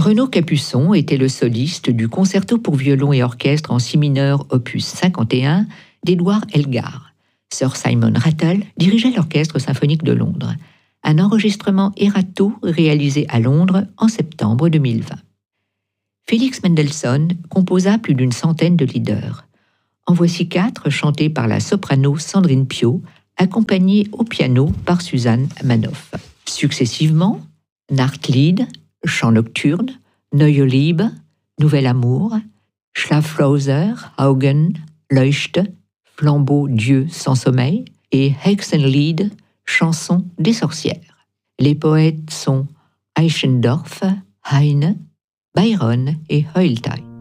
Renaud Capuçon était le soliste du concerto pour violon et orchestre en si mineur opus 51 d'Edward Elgar. Sir Simon Rattle dirigeait l'Orchestre symphonique de Londres. Un enregistrement Erato réalisé à Londres en septembre 2020. Félix Mendelssohn composa plus d'une centaine de lieder. En voici 4 chantés par la soprano Sandrine Piau, accompagnée au piano par Suzanne Manoff. Successivement, Nachtlied, Chant nocturne, Neue Liebe, Nouvel amour, Schlaflose, Augen, Leuchte, Flambeau Dieu sans sommeil et Hexenlied, Chanson des sorcières. Les poètes sont Eichendorff, Heine, Byron et Heultay.